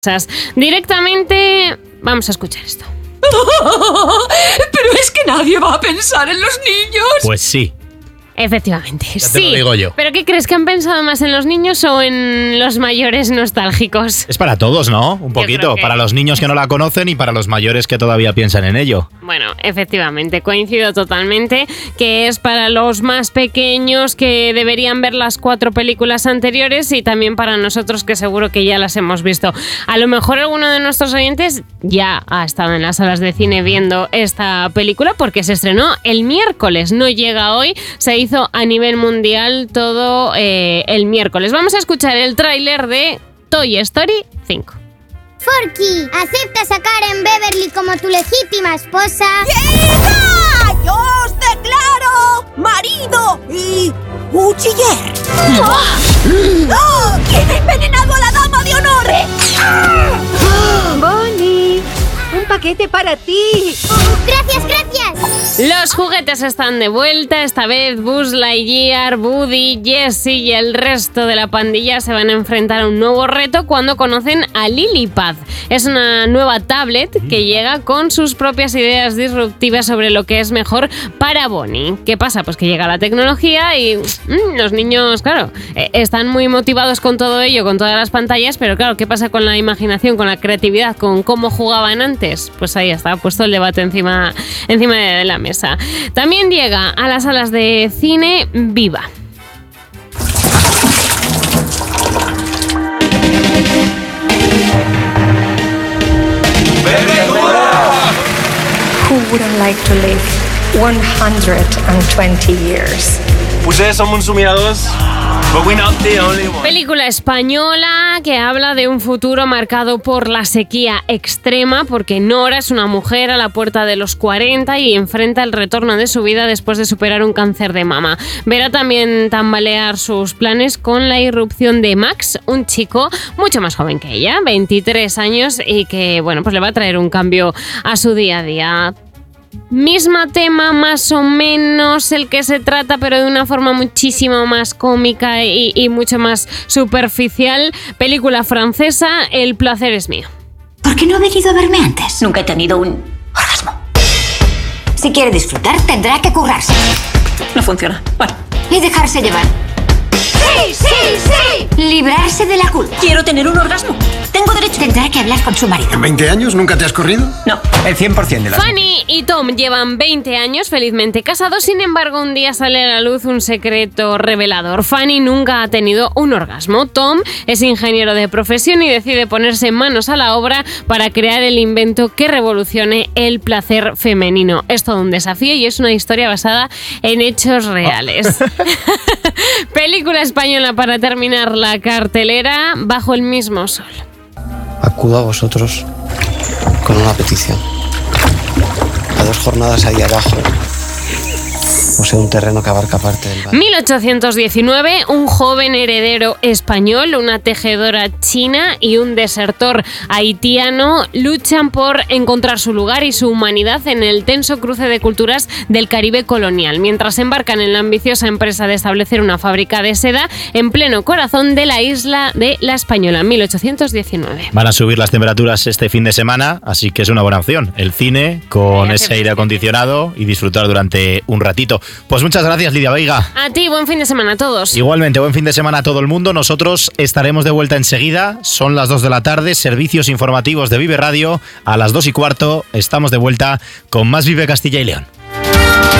Directamente vamos a escuchar esto. Pero es que nadie va a pensar en los niños. Pues sí. Efectivamente, Ya te lo digo yo. ¿Pero qué crees, que han pensado más en los niños o en los mayores nostálgicos? Es para todos, ¿no? Un poquito. Para los niños que no la conocen y para los mayores que todavía piensan en ello. Bueno, efectivamente, coincido totalmente que es para los más pequeños que deberían ver las 4 películas anteriores y también para nosotros que seguro que ya las hemos visto. A lo mejor alguno de nuestros oyentes ya ha estado en las salas de cine viendo esta película porque se estrenó el miércoles, no llega hoy, se hizo a nivel mundial todo el miércoles. Vamos a escuchar el tráiler de Toy Story 5. Forky, ¿aceptas a Karen Beverly como tu legítima esposa? ¡Llega! ¡Yo os declaro marido y cuchiller! ¡Oh! ¿Quién ha envenenado a la dama de honor? Bonnie, un paquete para ti. ¡Gracias, gracias! Los juguetes están de vuelta, esta vez Buzz Lightyear, Woody, Jessie y el resto de la pandilla se van a enfrentar a un nuevo reto cuando conocen a Lilipad. Es una nueva tablet que llega con sus propias ideas disruptivas sobre lo que es mejor para Bonnie. ¿Qué pasa? Pues que llega la tecnología y los niños, claro, están muy motivados con todo ello, con todas las pantallas, pero claro, ¿qué pasa con la imaginación, con la creatividad, con cómo jugaban antes? Pues ahí está, puesto el debate encima de la mesa. También llega a las salas de cine Viva. Who wouldn't like to live 120 years? Potser som uns somiadors, but we're not the only one. Película española que habla de un futuro marcado por la sequía extrema, porque Nora es una mujer a la puerta de los 40 y enfrenta el retorno de su vida después de superar un cáncer de mama. Verá también tambalear sus planes con la irrupción de Max, un chico mucho más joven que ella, 23 años, y que bueno, pues le va a traer un cambio a su día a día. Misma tema más o menos el que se trata, pero de una forma muchísimo más cómica y mucho más superficial. Película francesa, El placer es mío. ¿Por qué no ha venido a verme antes? Nunca he tenido un orgasmo. Si quiere disfrutar, tendrá que currarse. No funciona. Bueno. Y dejarse llevar. ¡Sí, sí, sí! Librarse de la culpa. Quiero tener un orgasmo. Tengo derecho. Tendrá que hablar con su marido. ¿En 20 años nunca te has corrido? No. El 100% de las... Fanny y Tom llevan 20 años felizmente casados, sin embargo un día sale a la luz un secreto revelador. Fanny nunca ha tenido un orgasmo. Tom es ingeniero de profesión y decide ponerse manos a la obra para crear el invento que revolucione el placer femenino. Es todo un desafío y es una historia basada en hechos reales. Película española para terminar la cartelera, Bajo el mismo sol. Acudo a vosotros con una petición. A 2 jornadas ahí abajo. Posee un terreno que abarca parte del valle. 1819, un joven heredero español, una tejedora china y un desertor haitiano luchan por encontrar su lugar y su humanidad en el tenso cruce de culturas del Caribe colonial, mientras embarcan en la ambiciosa empresa de establecer una fábrica de seda en pleno corazón de la isla de La Española, 1819. Van a subir las temperaturas este fin de semana, así que es una buena opción. El cine con ese aire acondicionado y disfrutar durante un ratito. Pues muchas gracias, Lidia Veiga. A ti, buen fin de semana a todos. Igualmente, buen fin de semana a todo el mundo. Nosotros estaremos de vuelta enseguida. Son las 2 de la tarde, servicios informativos de Vive Radio. A las 2:15 estamos de vuelta con más Vive Castilla y León.